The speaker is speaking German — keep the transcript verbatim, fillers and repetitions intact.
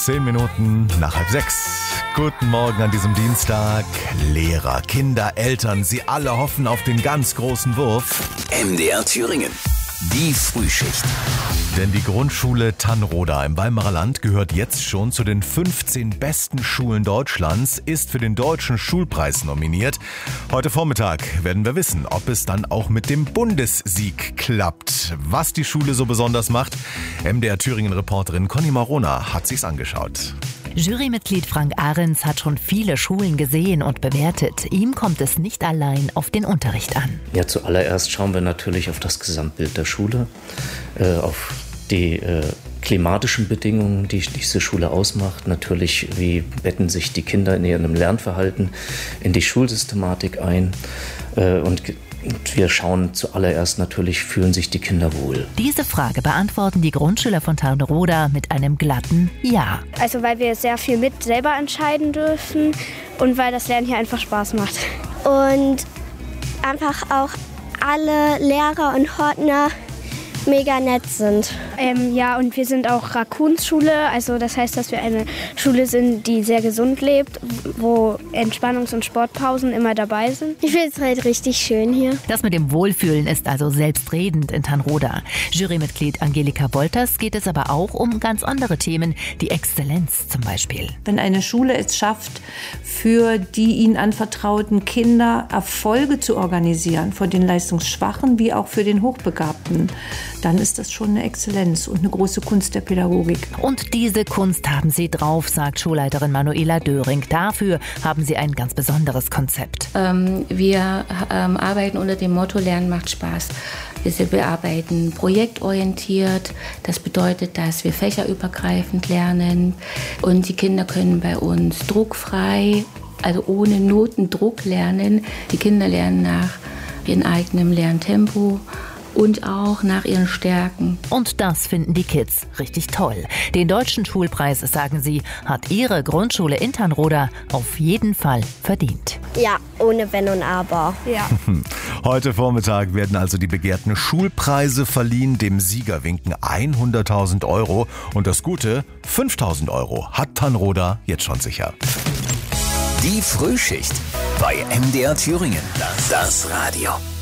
Zehn Minuten nach halb sechs. Guten Morgen an diesem Dienstag. Lehrer, Kinder, Eltern, sie alle hoffen auf den ganz großen Wurf. M D R Thüringen. Die Frühschicht. Denn die Grundschule Tannroda im Weimarer Land gehört jetzt schon zu den fünfzehn besten Schulen Deutschlands, ist für den Deutschen Schulpreis nominiert. Heute Vormittag werden wir wissen, ob es dann auch mit dem Bundessieg klappt. Was die Schule so besonders macht, M D R Thüringen-Reporterin Conny Marona hat sich's angeschaut. Jurymitglied Frank Ahrens hat schon viele Schulen gesehen und bewertet. Ihm kommt es nicht allein auf den Unterricht an. Ja, zuallererst schauen wir natürlich auf das Gesamtbild der Schule, äh, auf die äh, klimatischen Bedingungen, die diese Schule ausmacht. Natürlich, wie betten sich die Kinder in ihrem Lernverhalten in die Schulsystematik ein. Äh, und Und wir schauen zuallererst natürlich, fühlen sich die Kinder wohl. Diese Frage beantworten die Grundschüler von Tannroda mit einem glatten Ja. Also weil wir sehr viel mit selber entscheiden dürfen und weil das Lernen hier einfach Spaß macht. Und einfach auch alle Lehrer und Hortner mega nett sind. Ähm, ja, und wir sind auch Raccoons-Schule, also das heißt, dass wir eine Schule sind, die sehr gesund lebt, wo Entspannungs- und Sportpausen immer dabei sind. Ich finde es halt richtig schön hier. Das mit dem Wohlfühlen ist also selbstredend in Tannroda. Jurymitglied Angelika Wolters geht es aber auch um ganz andere Themen, die Exzellenz zum Beispiel. Wenn eine Schule es schafft, für die ihnen anvertrauten Kinder Erfolge zu organisieren, für den Leistungsschwachen wie auch für den Hochbegabten, dann ist das schon eine Exzellenz und eine große Kunst der Pädagogik. Und diese Kunst haben sie drauf, sagt Schulleiterin Manuela Döring. Dafür haben sie ein ganz besonderes Konzept. Ähm, wir ähm, arbeiten unter dem Motto Lernen macht Spaß. Wir bearbeiten projektorientiert. Das bedeutet, dass wir fächerübergreifend lernen und die Kinder können bei uns druckfrei, also ohne Notendruck lernen. Die Kinder lernen nach ihrem eigenen Lerntempo und auch nach ihren Stärken. Und das finden die Kids richtig toll. Den Deutschen Schulpreis, sagen sie, hat ihre Grundschule in Tannroda auf jeden Fall verdient. Ja, ohne Wenn und Aber. Ja. Heute Vormittag werden also die begehrten Schulpreise verliehen. Dem Sieger winken hunderttausend Euro. Und das Gute, fünftausend Euro hat Tannroda jetzt schon sicher. Die Frühschicht bei M D R Thüringen. Das Radio.